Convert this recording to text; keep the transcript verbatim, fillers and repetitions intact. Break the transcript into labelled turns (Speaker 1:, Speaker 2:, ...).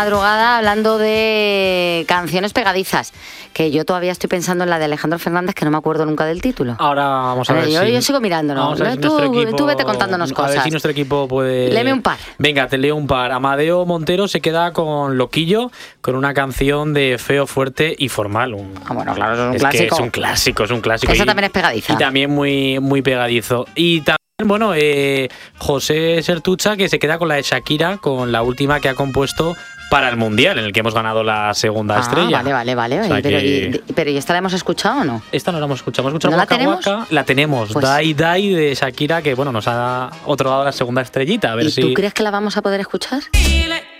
Speaker 1: Madrugada hablando de canciones pegadizas, que yo todavía estoy pensando en la de Alejandro Fernández, que no me acuerdo nunca del título.
Speaker 2: Ahora vamos a, a ver, ver
Speaker 1: yo,
Speaker 2: si...
Speaker 1: yo sigo mirándolo.
Speaker 2: Si
Speaker 1: tú,
Speaker 2: equipo...
Speaker 1: tú vete contándonos cosas.
Speaker 2: A ver si nuestro equipo puede...
Speaker 1: Léeme un par.
Speaker 2: Venga, te leo un par. Amadeo Montero se queda con Loquillo, con una canción de Feo, Fuerte y Formal. Un...
Speaker 1: Ah, bueno, claro, es un
Speaker 2: es
Speaker 1: clásico.
Speaker 2: Que es un clásico, es un clásico.
Speaker 1: Esa
Speaker 2: y,
Speaker 1: también es pegadiza.
Speaker 2: Y también muy, muy pegadizo. Y también, bueno, eh, José Sertucha, que se queda con la de Shakira, con la última que ha compuesto para el Mundial, en el que hemos ganado la segunda
Speaker 1: ah,
Speaker 2: estrella.
Speaker 1: Vale, vale, vale.
Speaker 2: O sea
Speaker 1: pero,
Speaker 2: que...
Speaker 1: y, pero ¿y esta la hemos escuchado o no?
Speaker 2: Esta no la hemos escuchado. Hemos escuchado
Speaker 1: ¿No
Speaker 2: Waka
Speaker 1: la tenemos?
Speaker 2: Waka. La tenemos.
Speaker 1: Pues...
Speaker 2: Dai Dai de Shakira, que bueno, nos ha otorgado la segunda estrellita. A ver
Speaker 1: ¿Y
Speaker 2: si...
Speaker 1: tú crees que la vamos a poder escuchar?